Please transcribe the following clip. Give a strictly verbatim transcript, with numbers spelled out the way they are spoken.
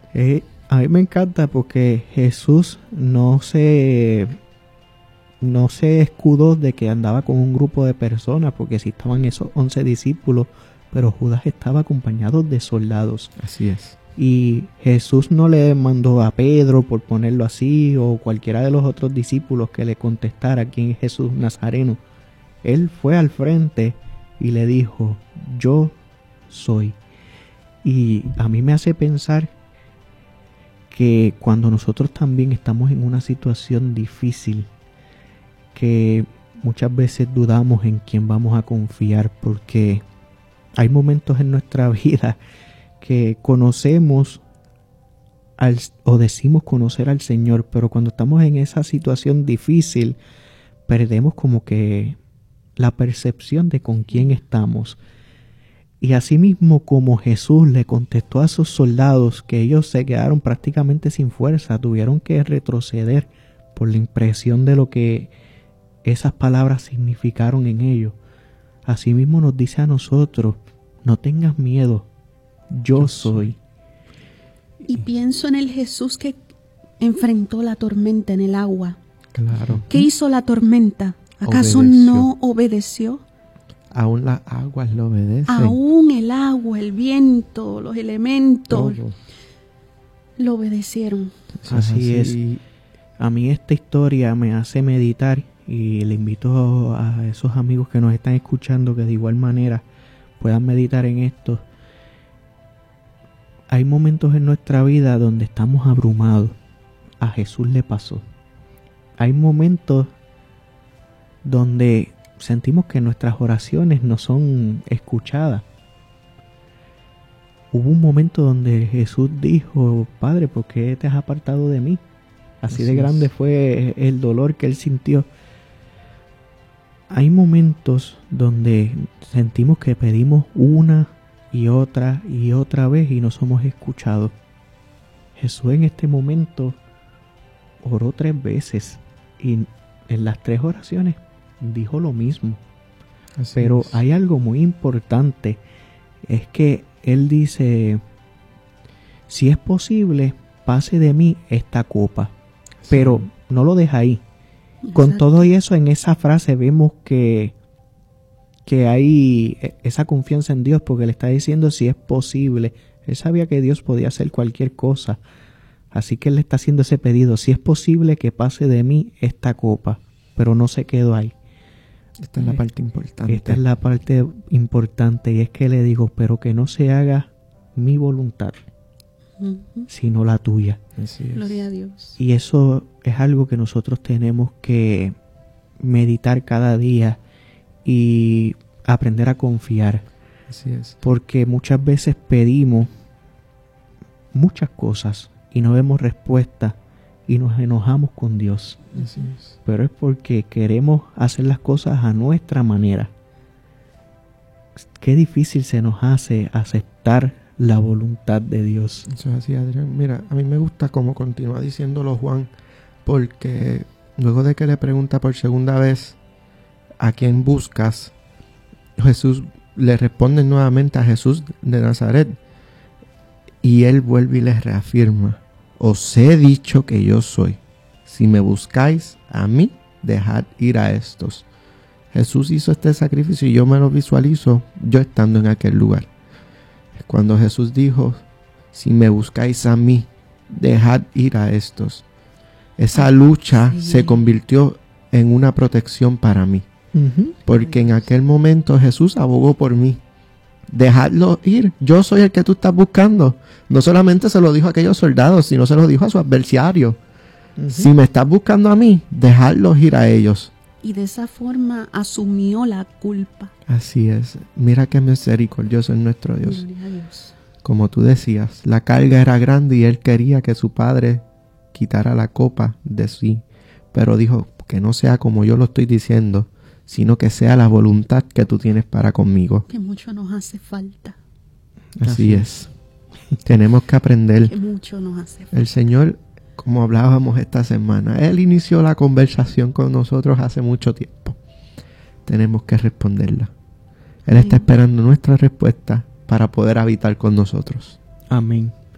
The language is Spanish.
Eh, a mí me encanta porque Jesús no se, no se escudó de que andaba con un grupo de personas, porque sí estaban esos once discípulos, pero Judas estaba acompañado de soldados. Así es. Y Jesús no le mandó a Pedro, por ponerlo así, o cualquiera de los otros discípulos que le contestara quién es Jesús Nazareno. Él fue al frente y le dijo, yo soy. Y a mí me hace pensar que cuando nosotros también estamos en una situación difícil, que muchas veces dudamos en quién vamos a confiar, porque hay momentos en nuestra vida que conocemos al, o decimos conocer al Señor, pero cuando estamos en esa situación difícil, perdemos como que la percepción de con quién estamos. Y asimismo, como Jesús le contestó a esos soldados que ellos se quedaron prácticamente sin fuerza, tuvieron que retroceder por la impresión de lo que esas palabras significaron en ellos. Asimismo nos dice a nosotros, no tengas miedo, yo soy. Y pienso en el Jesús que enfrentó la tormenta en el agua. Claro. ¿Qué hizo la tormenta? ¿Acaso Obedeció. no obedeció? Aún las aguas lo obedecen. Aún el agua, el viento, los elementos Todo. lo obedecieron. Eso Así es. A mí esta historia me hace meditar y le invito a esos amigos que nos están escuchando que de igual manera puedan meditar en esto. Hay momentos en nuestra vida donde estamos abrumados. A Jesús le pasó. Hay momentos donde sentimos que nuestras oraciones no son escuchadas. Hubo un momento donde Jesús dijo, Padre, ¿por qué te has apartado de mí? Así, Así de grande es. Fue el dolor que él sintió. Hay momentos donde sentimos que pedimos una y otra y otra vez y no somos escuchados. Jesús en este momento oró tres veces y en las tres oraciones dijo lo mismo. Así Pero es. Hay algo muy importante, es que él dice, si es posible, pase de mí esta copa. Sí. Pero no lo deja ahí. Exacto. Con todo y eso, en esa frase vemos que que hay esa confianza en Dios, porque le está diciendo si es posible. Él sabía que Dios podía hacer cualquier cosa, así que él le está haciendo ese pedido, si es posible que pase de mí esta copa, pero no se quedó ahí. Esta es la parte importante. Esta es la parte importante, y es que le digo, pero que no se haga mi voluntad, uh-huh. sino la tuya. Así es. Gloria a Dios. Y eso es algo que nosotros tenemos que meditar cada día y aprender a confiar. Así es. Porque muchas veces pedimos muchas cosas y no vemos respuesta y nos enojamos con Dios. Así es. Pero es porque queremos hacer las cosas a nuestra manera. Qué difícil se nos hace aceptar la voluntad de Dios. Eso es así, Adrián. Mira, a mí me gusta cómo continúa diciéndolo Juan, porque luego de que le pregunta por segunda vez ¿a quién buscas?, Jesús le responde nuevamente a Jesús de Nazaret, y él vuelve y les reafirma, os he dicho que yo soy, si me buscáis a mí, dejad ir a estos. Jesús hizo este sacrificio y yo me lo visualizo yo estando en aquel lugar. Cuando Jesús dijo, si me buscáis a mí, dejad ir a estos. Esa lucha sí. se convirtió en una protección para mí. Uh-huh. Porque en aquel momento Jesús abogó por mí. Dejadlo ir, yo soy el que tú estás buscando. No solamente se lo dijo a aquellos soldados, sino se lo dijo a su adversario. Uh-huh. Si me estás buscando a mí, dejadlos ir a ellos. Y de esa forma asumió la culpa. Así es. Mira qué misericordioso es nuestro Dios. Gloria a Dios. Como tú decías, la carga era grande y él quería que su padre quitara la copa de sí. Pero dijo, que no sea como yo lo estoy diciendo, sino que sea la voluntad que tú tienes para conmigo. Que mucho nos hace falta. Así, Así es. Tenemos que aprender. Que mucho nos hace falta. El Señor, como hablábamos esta semana, Él inició la conversación con nosotros hace mucho tiempo. Tenemos que responderla. Él Amén. Está esperando nuestra respuesta para poder habitar con nosotros. Amén.